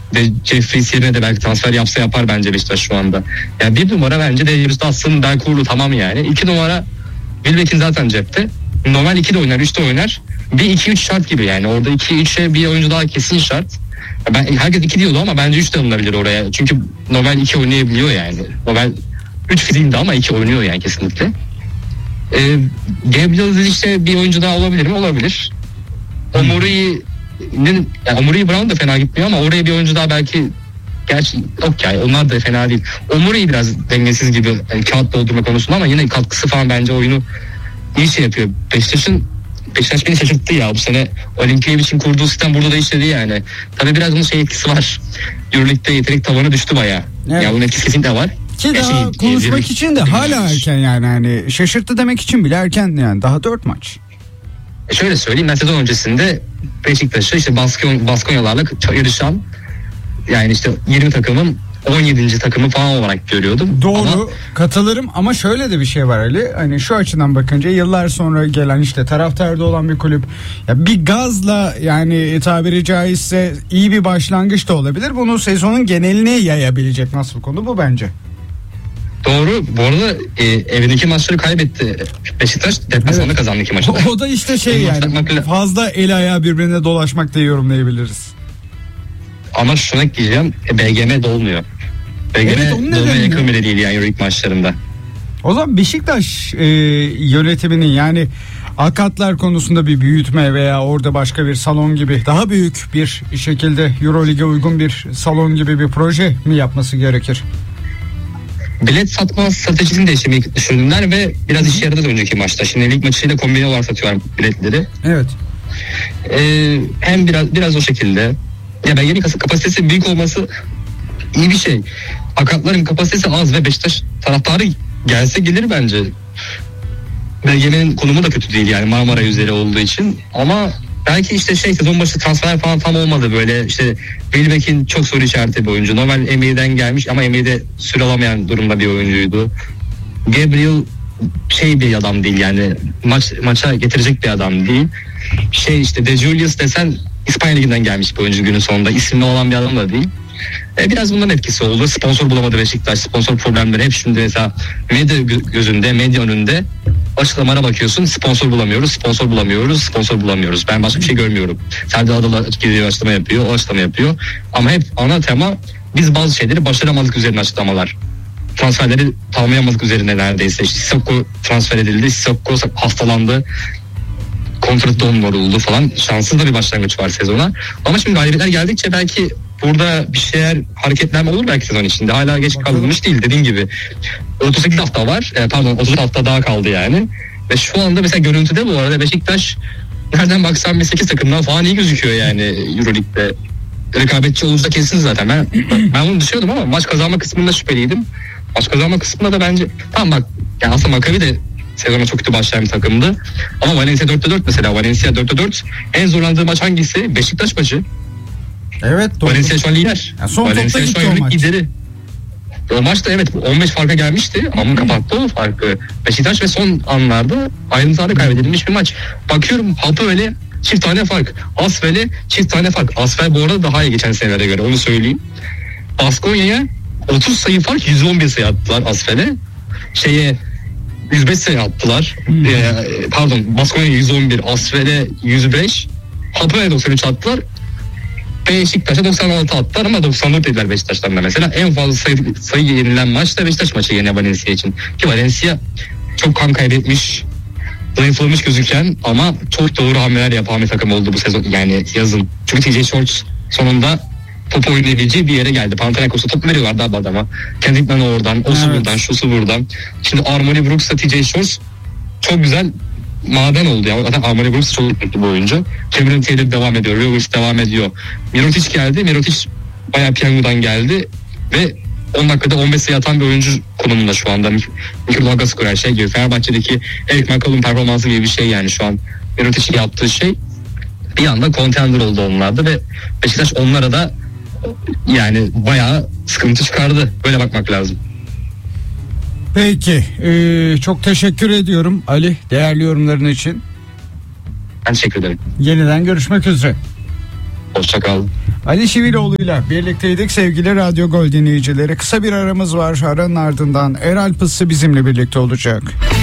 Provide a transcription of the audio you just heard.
Ve Jeffries yerine de belki transfer yapsa yapar bence Beşiktaş şu anda. Yani bir numara bence Darius Dawson, Belkurlu tamam yani. 2 numara Wilbeck'in zaten cepte. Normal 2 de oynar, 3 de oynar. Bir 2-3 şart gibi yani. Orada 2-3'e bir oyuncu daha kesin şart. Herkes 2 diyordu ama bence 3 de alınabilir oraya. Çünkü normal 2 oynayabiliyor yani. Normal 3 fiziğinde ama 2 oynuyor yani kesinlikle. Gabriel işte bir oyuncu daha olabilir mi? Olabilir. Omuri'yi Brown da fena gitmiyor ama oraya bir oyuncu daha belki, gerçi yok yani onlar da fena değil. Omuri biraz dengesiz gibi yani kağıt doldurma konusunda ama yine katkısı falan bence oyunu iyi şey yapıyor. Beşiktaş beni şaşırttı ya bu sene. Olimpiyev için kurduğu sistem burada da işledi yani. Tabii biraz bunun etkisi var. Euroleague'de yetenek tavanı düştü bayağı. Evet. Yani bunun etkisi kesinlikle var. Ki daha konuşmak için de hala erken yani. Hani şaşırttı demek için bile erken yani. Daha 4 maç. Şöyle söyleyeyim, ben sezon öncesinde Beşiktaş'ı işte Baskonyalarla yarışan yani işte 20 takımın 17. takımı falan olarak görüyordum. Doğru, katılırım ama şöyle de bir şey var Ali. Hani şu açıdan bakınca yıllar sonra gelen işte taraftarda olan bir kulüp ya bir gazla yani tabiri caizse iyi bir başlangıç da olabilir. Bunu sezonun geneline yayabilecek nasıl konu bu bence. Doğru. Bu arada evindeki maçları kaybetti. Beşiktaş deplasmanda kazandı 2 maçı da. O da işte şey yani fazla el ayağı birbirine dolaşmak diye yorumlayabiliriz. Ama şuna ekleyeceğim. BGM dolmuyor. BGM dolmaya yakın bile değil yani Euroleague maçlarında. O zaman Beşiktaş yönetiminin yani akatlar konusunda bir büyütme veya orada başka bir salon gibi daha büyük bir şekilde Euroleague'e uygun bir salon gibi bir proje mi yapması gerekir? Bilet satma stratejisini değiştirmeyi düşündüler ve biraz işe yaradı önceki maçta. Şimdi lig maçıyla kombine olarak satıyorlar biletleri. Evet. Hem biraz o şekilde. Ya BGM'nin kapasitesi büyük olması iyi bir şey. Akatların kapasitesi az ve Beşiktaş taraftarı gelse gelir bence. BGM'nin konumu da kötü değil yani Marmara üzeri olduğu için. Ama belki işte sezon başı transfer falan tam olmadı böyle işte Wilbeck'in çok soru işareti bir oyuncu. Normal NBA'den gelmiş ama NBA'de süre alamayan durumda bir oyuncuydu. Gabriel bir adam değil yani maça getirecek bir adam değil. İşte De Julius desen İspanya Ligi'nden gelmiş bir oyuncu günün sonunda. İsimli olan bir adam da değil. Biraz bunların etkisi oldu. Sponsor bulamadı Beşiktaş. Sponsor problemleri hep şimdi mesela medya gözünde, medya önünde açıklamalara bakıyorsun. Sponsor bulamıyoruz. Ben başka bir şey görmüyorum. Serdar Adalı gidiyor açıklama yapıyor, o açıklama yapıyor. Ama hep ana tema biz bazı şeyleri başaramadık üzerine açıklamalar. Transferleri tamamlayamadık üzerine neredeyse. İşte Sissoko transfer edildi. Sissoko hastalandı. Kontrat oldu falan. Şanssız da bir başlangıç var sezona. Ama şimdi galibiyetler geldikçe belki burada bir şeyler hareketlenme olur belki sezon içinde. Hala geç kalınmış değil dediğin gibi. 38 hafta var. 30 hafta daha kaldı yani. Ve şu anda mesela görüntüde bu arada Beşiktaş nereden baksan bir 8 takımdan falan iyi gözüküyor yani Euroleague'de. Rekabetçi olursa kesin zaten. Ben bunu düşünüyordum ama maç kazanma kısmında şüpheliydim. Maç kazanma kısmında da bence tamam bak yani aslında Maccabi de sezona çok kötü başlayan bir takımdı. Ama Valencia 4'te 4 mesela. Valencia 4'te 4. En zorlandığı maç hangisi? Beşiktaş maçı. Evet doğru. Valencia şu an lider. Yani Valencia şu an Euroleague lideri. O maçta evet 15 farka gelmişti ama kapattı o farkı. Beşiktaş ve son anlarda ayrıntılarda kaybedilmiş bir maç. Bakıyorum Hapoel'e çift tane fark. Asfel'e çift tane fark. Asfel bu arada daha iyi geçen senelere göre onu söyleyeyim. Baskonya'ya 30 sayı fark 111 sayı attılar Asfel'e. 105 sayı attılar. Baskonya'ya 111, Asfel'e 105, Hapoel'e 93 attılar. Beşiktaş'a 96 attılar ama 94 dediler Beşiktaş'tan da mesela. En fazla sayı yenilen maç da Beşiktaş maçı yine Valencia için. Ki Valencia çok kan kaybetmiş, zayıflamış gözüken ama çok doğru hamleler yapan bir takım oldu bu sezon yani yazın. Çünkü TJ Shorts sonunda top oynayabileceği bir yere geldi. Panathinaikos'a top veriyorlardı abi adama. Kendrickman oradan, osu buradan, şusu buradan. Şimdi Armoni Brooks'la TJ Shorts çok güzel maden oldu ya. Zaten Armoni Brooks çok yetenekli bir oyuncu. Cameron Taylor devam ediyor. Rivers devam ediyor. Mirotic geldi. Mirotic bayağı piyangodan geldi ve 10 dakikada 15 sayı atan bir oyuncu konumunda şu anda. Mikrodalga skorer gibi. Fenerbahçe'deki Eric McCollum performansı gibi bir şey yani şu an. Mirotic'in yaptığı şey bir anda contender oldu onlarda ve Beşiktaş onlara da yani bayağı sıkıntı çıkardı. Böyle bakmak lazım. Peki. Çok teşekkür ediyorum Ali değerli yorumların için. Ben teşekkür ederim. Yeniden görüşmek üzere. Hoşça kal. Ali Şiviloğlu'yla birlikteydik sevgili Radyo Gol dinleyicileri. Kısa bir aramız var. Aranın ardından Eralp Issı bizimle birlikte olacak.